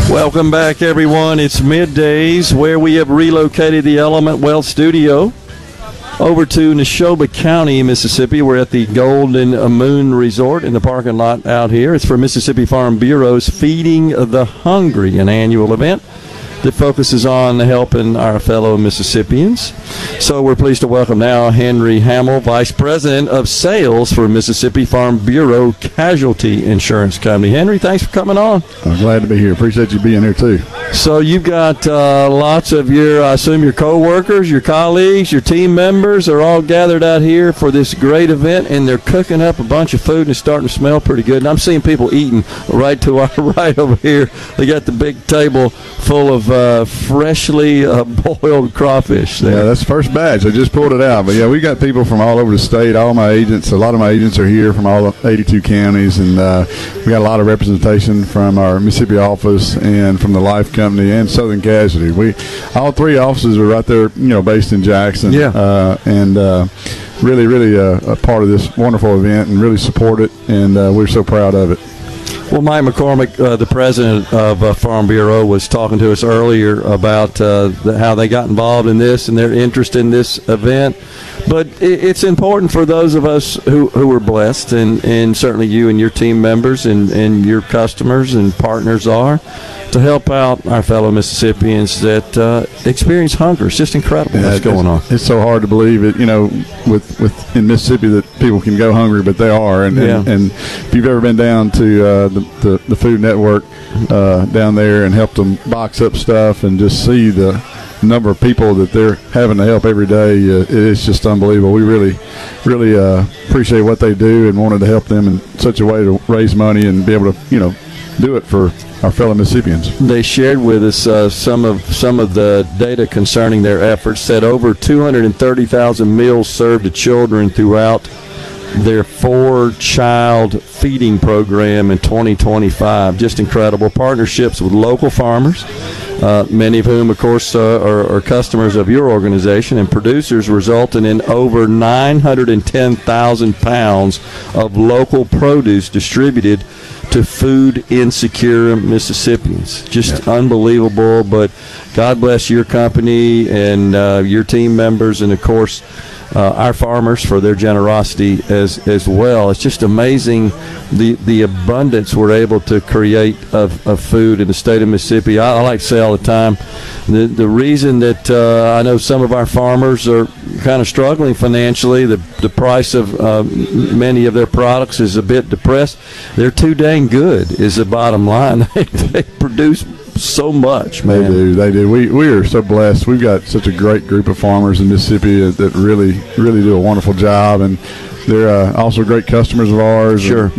Welcome back, everyone. It's middays where we have relocated the Element Wealth Studio over to Neshoba County, Mississippi. We're at the Golden Moon Resort in the parking lot out here. It's for Mississippi Farm Bureau's Feeding the Hungry, an annual event that focuses on helping our fellow Mississippians. So we're pleased to welcome now Henry Hamill, Vice President of Sales for Mississippi Farm Bureau Casualty Insurance Company. Henry, thanks for coming on. I'm glad to be here. Appreciate you being here, too. So you've got lots of your, I assume, your co-workers, your colleagues, your team members are all gathered out here for this great event, and they're cooking up a bunch of food, and it's starting to smell pretty good. And I'm seeing people eating right to our right over here. They got the big table full of freshly boiled crawfish there. Yeah, that's the first batch. I just pulled it out. But, yeah, we got people from all over the state. All my agents, a lot of my agents are here from all 82 counties, and we got a lot of representation from our Mississippi office and from the Life Company and Southern Casualty. All three offices are right there, based in Jackson. Yeah. Really a part of this wonderful event and really support it, and we're so proud of it. Well, Mike McCormick, the president of Farm Bureau, was talking to us earlier about how they got involved in this and their interest in this event. But it's important for those of us who are blessed, and certainly you and your team members and your customers and partners are, to help out our fellow Mississippians that experience hunger. It's just incredible what's going on. It's so hard to believe it, with in Mississippi that people can go hungry, but they are. And if you've ever been down to the Food Network down there and helped them box up stuff and just see the number of people that they're having to help every day, it's just unbelievable. We really appreciate what they do and wanted to help them in such a way to raise money and be able to, do it for our fellow Mississippians. They shared with us some of the data concerning their efforts. Said over 230,000 meals served to children throughout their 4-child feeding program in 2025. Just incredible. Partnerships with local farmers, many of whom, of course, are customers of your organization, and producers, resulting in over 910,000 pounds of local produce distributed to food insecure Mississippians. Just unbelievable. But God bless your company and your team members, and of course our farmers for their generosity as well. It's just amazing the abundance we're able to create of food in the state of Mississippi. I like to say all the time, the reason that I know some of our farmers are kind of struggling financially, the price of many of their products is a bit depressed. They're too dang good is the bottom line. They produce so much, man. They do. We are so blessed. We've got such a great group of farmers in Mississippi that really do a wonderful job, and they're also great customers of ours. Sure.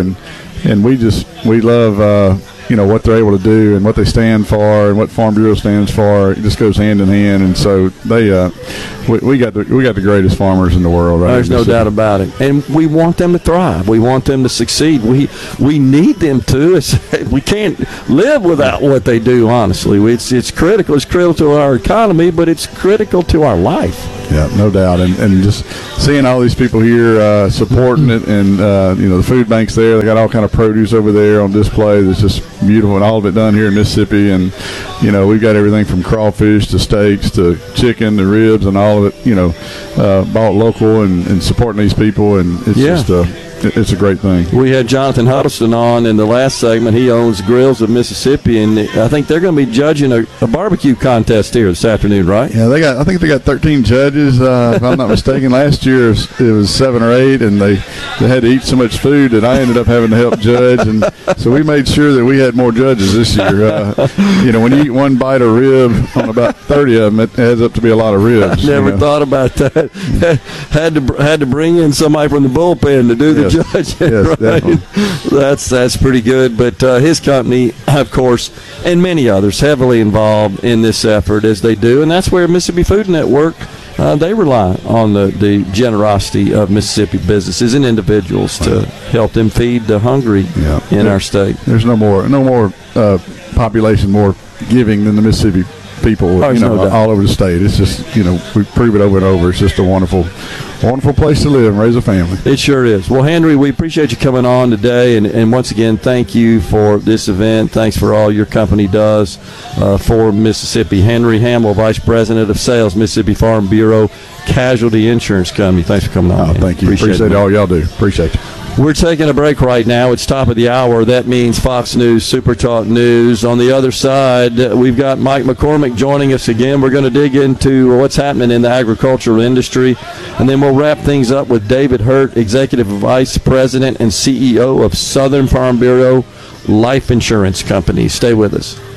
And we love what they're able to do and what they stand for and what Farm Bureau stands for. It just goes hand in hand, and so they we got the greatest farmers in the world. Right? There's no doubt about it, and we want them to thrive. We want them to succeed. We need them to. We can't live without what they do. Honestly, it's critical. It's critical to our economy, but it's critical to our life. Yeah, no doubt, and just seeing all these people here supporting it, and the food banks there. They got all kind of produce over there on display. That's just beautiful, and all of it done here in Mississippi. And we've got everything from crawfish to steaks to chicken to ribs, and all of it bought local and supporting these people, and it's just it's a great thing. We had Jonathan Huddleston on in the last segment. He owns Grills of Mississippi, and I think they're going to be judging a barbecue contest here this afternoon, right? Yeah, I think they got 13 judges, if I'm not mistaken. Last year it was 7 or 8, and they had to eat so much food that I ended up having to help judge, and so we made sure that we had more judges this year. When you eat one bite of rib on about 30 of them, it adds up to be a lot of ribs. I never thought about that. had to bring in somebody from the bullpen to do the judge. Yes, right? Definitely. That's pretty good. But his company, of course, and many others, heavily involved in this effort as they do, and that's where Mississippi Food Network, they rely on the generosity of Mississippi businesses and individuals to help them feed the hungry in our state. There's no more population more giving than the Mississippi people, all over the state. It's just, we prove it over and over. It's just a wonderful place to live and raise a family. It sure is. Well, Henry, we appreciate you coming on today, and once again, thank you for this event. Thanks for all your company does for Mississippi. Henry Hamill, Vice President of Sales, Mississippi Farm Bureau Casualty Insurance Company. Thanks for coming on. Thank you. Appreciate all y'all do. Appreciate you. We're taking a break right now. It's top of the hour. That means Fox News, Super Talk News. On the other side, we've got Mike McCormick joining us again. We're going to dig into what's happening in the agricultural industry, and then we'll wrap things up with David Hurt, Executive Vice President and CEO of Southern Farm Bureau Life Insurance Company. Stay with us.